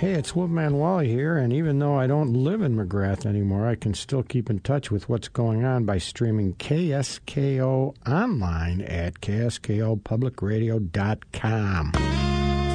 Hey, it's Wolfman Wally here, and even though I don't live in McGrath anymore, I can still keep in touch with what's going on by streaming KSKO online at kskopublicradio.com.